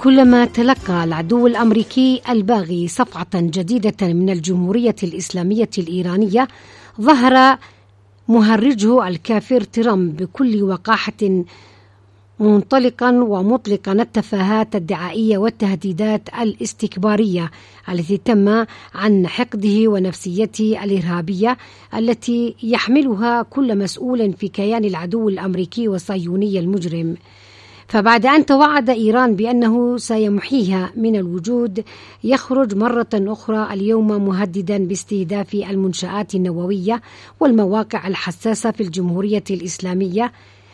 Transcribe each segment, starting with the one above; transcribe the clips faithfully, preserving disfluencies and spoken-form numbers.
كلما تلقى العدو الأمريكي الباغي صفعة جديدة من الجمهورية الإسلامية الإيرانية، ظهر مهرجه الكافر ترامب بكل وقاحة منطلقا ومطلقا التفاهات الدعائية والتهديدات الاستكبارية التي تم عن حقده ونفسيته الإرهابية التي يحملها كل مسؤول في كيان العدو الأمريكي والصهيوني المجرم. فبعد أن توعد إيران بأنه سيمحيها من الوجود، يخرج مرة أخرى اليوم مهددا باستهداف المنشآت النووية والمواقع الحساسة في الجمهورية الإسلامية،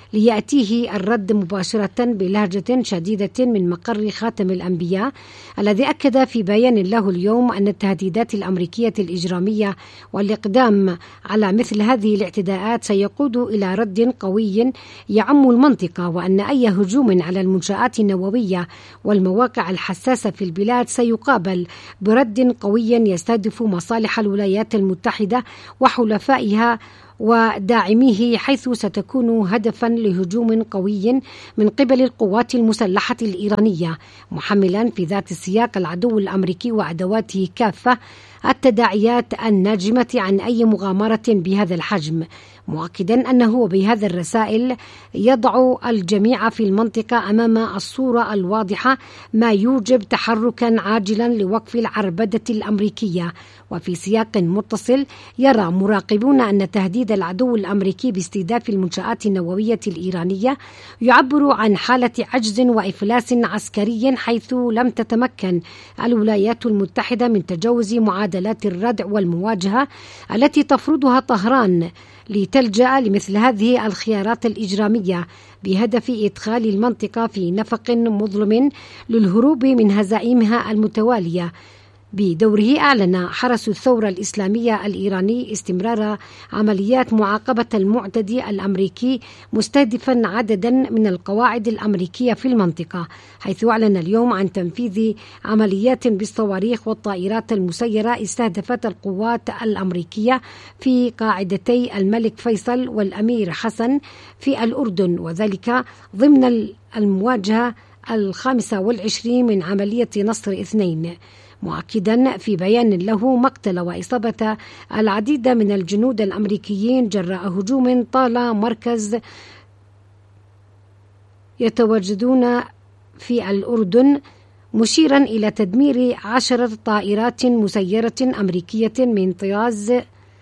ليأتيه الرد مباشرة بلهجة شديدة من مقر خاتم الأنبياء، الذي أكد في بيان له اليوم أن التهديدات الأمريكية الإجرامية والإقدام على مثل هذه الاعتداءات سيقود إلى رد قوي يعم المنطقة، وأن أي هجوم على المنشآت النووية والمواقع الحساسة في البلاد سيقابل برد قوي يستهدف مصالح الولايات المتحدة وحلفائها وداعميه، حيث ستكون هدفا لهجوم قوي من قبل القوات المسلحة الإيرانية، محملا في ذات السياق العدو الأمريكي وأدواته كافة التداعيات الناجمة عن أي مغامرة بهذا الحجم، مؤكدا أنه بهذا الرسائل يضع الجميع في المنطقة أمام الصورة الواضحة ما يوجب تحركا عاجلا لوقف العربدة الأمريكية. وفي سياق متصل، يرى مراقبون أن تهديد العدو الأمريكي باستهداف المنشآت النووية الإيرانية يعبر عن حالة عجز وإفلاس عسكري، حيث لم تتمكن الولايات المتحدة من تجاوز معادلات الردع والمواجهة التي تفرضها طهران، لتلجأ لمثل هذه الخيارات الإجرامية بهدف إدخال المنطقة في نفق مظلم للهروب من هزائمها المتوالية. بدوره أعلن حرس الثورة الإسلامية الإيراني استمرار عمليات معاقبة المعتدي الأمريكي، مستهدفا عددا من القواعد الأمريكية في المنطقة، حيث أعلن اليوم عن تنفيذ عمليات بالصواريخ والطائرات المسيرة استهدفت القوات الأمريكية في قاعدتي الملك فيصل والأمير حسن في الأردن، وذلك ضمن المواجهة الخامسة والعشرين من عملية نصر اثنين، مؤكدا في بيان له مقتل وإصابة العديد من الجنود الأمريكيين جراء هجوم طال مركز يتواجدون في الأردن، مشيرا إلى تدمير عشرة طائرات مسيرة أمريكية من طراز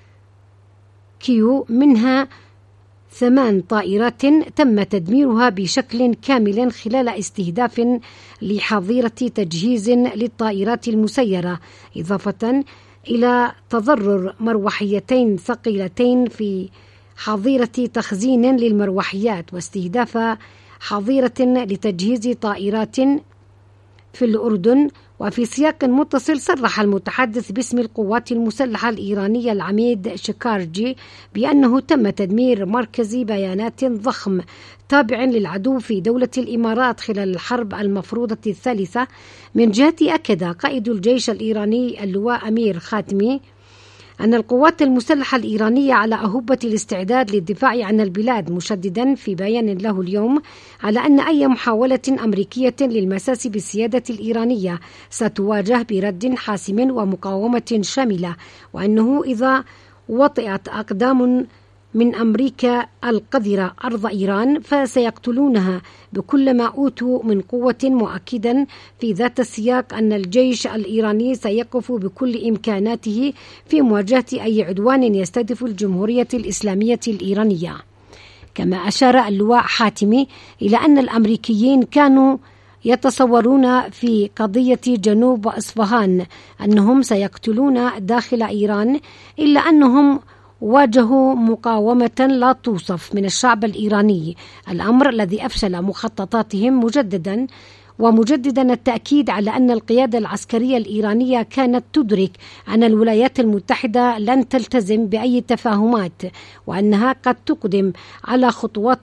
كيو، منها ثمان طائرات تم تدميرها بشكل كامل خلال استهداف لحظيرة تجهيز للطائرات المسيرة، إضافة إلى تضرر مروحيتين ثقيلتين في حظيرة تخزين للمروحيات، واستهداف حظيرة لتجهيز طائرات في الأردن. وفي سياق متصل، صرح المتحدث باسم القوات المسلحة الإيرانية العميد شكارجي بأنه تم تدمير مركز بيانات ضخم تابع للعدو في دولة الإمارات خلال الحرب المفروضة الثالثة. من جهته، أكد قائد الجيش الإيراني اللواء أمير خاتمي أن القوات المسلحة الإيرانية على أهبة الاستعداد للدفاع عن البلاد، مشددا في بيان له اليوم على أن أي محاولة أمريكية للمساس بالسيادة الإيرانية ستواجه برد حاسم ومقاومة شاملة، وأنه إذا وطئت أقدام من أمريكا القذرة أرض إيران فسيقتلونها بكل ما أوتوا من قوة، مؤكدا في ذات السياق أن الجيش الإيراني سيقف بكل إمكاناته في مواجهة أي عدوان يستهدف الجمهورية الإسلامية الإيرانية. كما أشار اللواء حاتمي إلى أن الأمريكيين كانوا يتصورون في قضية جنوب إصفهان أنهم سيقتلون داخل إيران، إلا أنهم واجهوا مقاومة لا توصف من الشعب الإيراني، الأمر الذي أفشل مخططاتهم، مجددا ومجددا التأكيد على أن القيادة العسكرية الإيرانية كانت تدرك أن الولايات المتحدة لن تلتزم بأي تفاهمات، وأنها قد تقدم على خطوات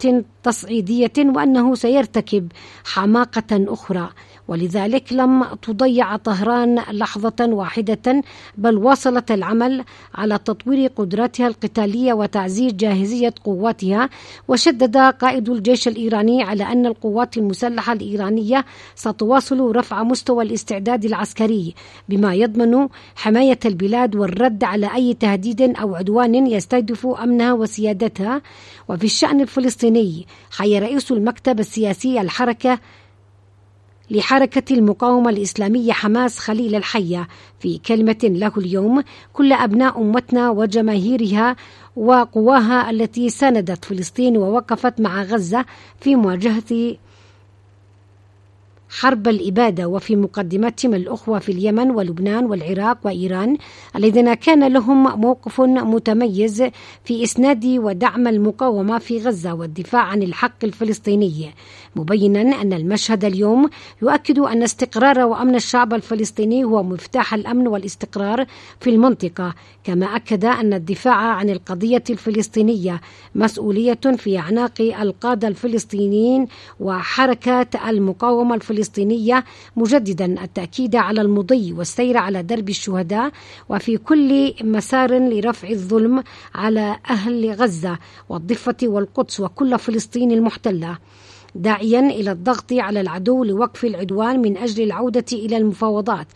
تصعيدية وأنه سيرتكب حماقة أخرى، ولذلك لم تضيع طهران لحظة واحدة، بل واصلت العمل على تطوير قدراتها القتالية وتعزيز جاهزية قواتها. وشدد قائد الجيش الإيراني على أن القوات المسلحة الإيرانية ستواصل رفع مستوى الاستعداد العسكري بما يضمن حماية البلاد والرد على أي تهديد أو عدوان يستهدف أمنها وسيادتها. وفي الشأن الفلسطيني، حي رئيس المكتب السياسي الحركة لحركة المقاومة الإسلامية حماس خليل الحية في كلمة له اليوم: كل أبناء أمتنا وجماهيرها وقواها التي ساندت فلسطين ووقفت مع غزة في مواجهة حرب الإبادة، وفي مقدمتهم الأخوة في اليمن ولبنان والعراق وإيران الذين كان لهم موقف متميز في إسناد ودعم المقاومة في غزة والدفاع عن الحق الفلسطيني، مبينا أن المشهد اليوم يؤكد أن استقرار وأمن الشعب الفلسطيني هو مفتاح الأمن والاستقرار في المنطقة. كما أكد أن الدفاع عن القضية الفلسطينية مسؤولية في أعناق القادة الفلسطينيين وحركات المقاومة الفلسطينية، مجددا التأكيد على المضي والسير على درب الشهداء وفي كل مسار لرفع الظلم على أهل غزة والضفة والقدس وكل فلسطين المحتلة، داعيا إلى الضغط على العدو لوقف العدوان من أجل العودة إلى المفاوضات.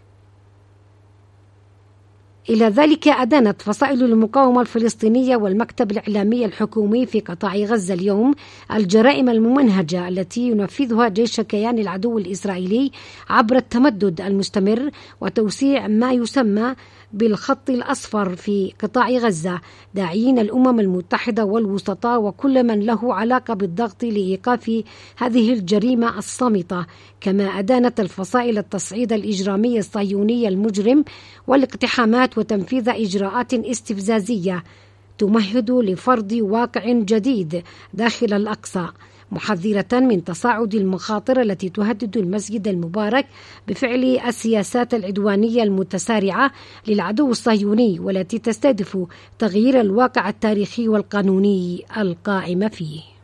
إلى ذلك أدانت فصائل المقاومة الفلسطينية والمكتب الإعلامي الحكومي في قطاع غزة اليوم الجرائم الممنهجة التي ينفذها جيش كيان العدو الإسرائيلي عبر التمدد المستمر وتوسيع ما يسمى بالخط الأصفر في قطاع غزة، داعين الأمم المتحدة والوسطاء وكل من له علاقة بالضغط لإيقاف هذه الجريمة الصامتة. كما أدانت الفصائل التصعيد الإجرامي الصهيوني المجرم والاقتحامات وتنفيذ إجراءات استفزازية تمهد لفرض واقع جديد داخل الأقصى، محذرة من تصاعد المخاطر التي تهدد المسجد المبارك بفعل السياسات العدوانية المتسارعة للعدو الصهيوني والتي تستهدف تغيير الواقع التاريخي والقانوني القائم فيه.